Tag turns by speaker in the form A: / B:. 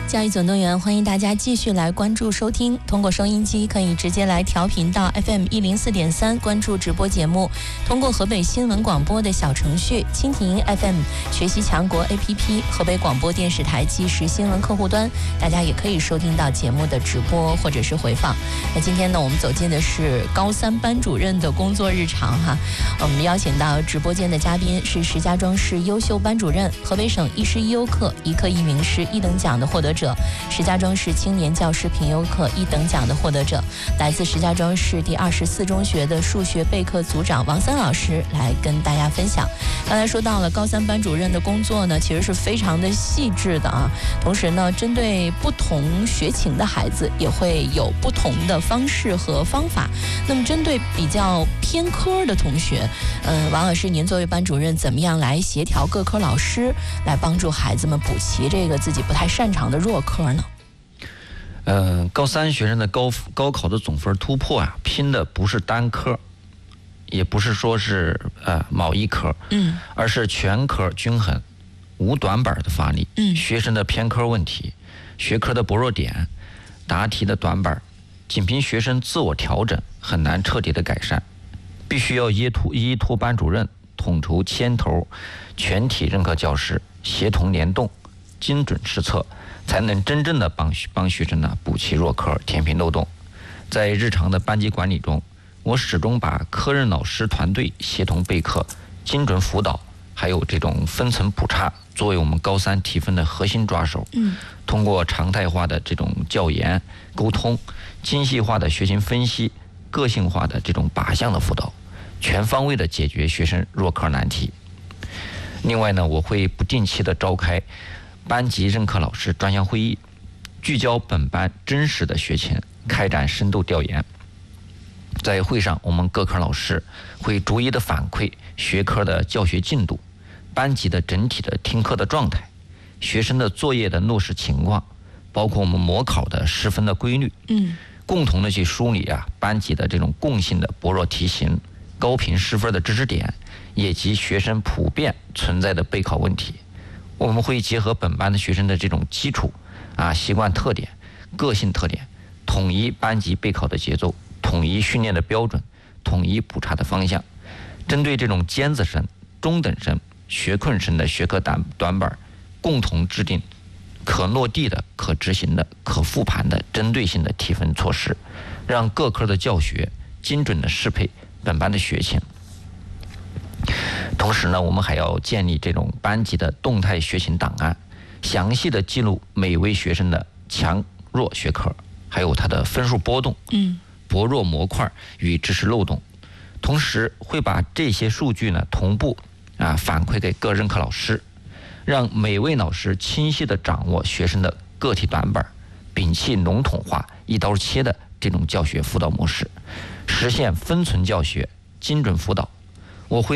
A: 教育总动员，欢迎大家继续来关注收听。通过收音机可以直接来调频到 FM104.3，关注直播节目。通过河北新闻广播的小程序、蜻蜓 FM、学习强国 APP、河北广播电视台即时新闻客户端，大家也可以收听到节目的直播或者是回放。那今天呢，我们走进的是高3班主任的工作日常哈。我们邀请到直播间的嘉宾是石家庄市优秀班主任、河北省一师一优课一课一名师1等奖的获得者，石家庄市青年教师评优课1等奖的获得者，来自石家庄市第24中学的数学备课组长王三老师来跟大家分享。刚才说到了高3班主任的工作呢，其实是非常的细致的啊。同时呢，针对不同学情的孩子，也会有不同的方式和方法。那么针对比较偏科的同学，王老师，您作为班主任，怎么样来协调各科老师，来帮助孩子们补齐这个自己不太擅长的弱科呢？
B: 高3学生的高考的总分突破啊，拼的不是单科，也不是说是某一科，而是全科均衡，无短板的发力。学生的偏科问题、学科的薄弱点、答题的短板，仅凭学生自我调整很难彻底的改善，必须要依托班主任统筹牵头，全体任课教师协同联动，精准施策，才能真正的帮学生呢补齐弱科，填平漏洞。在日常的班级管理中，我始终把科任老师团队协同备课、精准辅导，还有这种分层普查，作为我们高3提分的核心抓手。通过常态化的这种教研沟通、精细化的学情分析、个性化的这种靶向的辅导，全方位的解决学生弱科难题。另外呢，我会不定期的召开班级任课老师专项会议，聚焦本班真实的学情，开展深度调研。在会上，我们各科老师会逐一的反馈学科的教学进度、班级的整体的听课的状态、学生的作业的落实情况，包括我们模考的失分的规律，共同的去梳理班级的这种共性的薄弱题型、高频失分的知识点，以及学生普遍存在的备考问题。我们会结合本班的学生的这种基础习惯特点、个性特点，统一班级备考的节奏，统一训练的标准，统一普查的方向。针对这种尖子生、中等生、学困生的学科短板，共同制定可落地的、可执行的、可复盘的针对性的提分措施，让各科的教学精准的适配本班的学情。同时呢，我们还要建立这种班级的动态学情档案，详细的记录每位学生的强弱学科，还有他的分数波动、薄弱模块与知识漏洞。同时会把这些数据呢同步反馈给各任课老师，让每位老师清晰的掌握学生的个体短板，摒弃笼统化、一刀切的这种教学辅导模式，实现分层教学、精准辅导、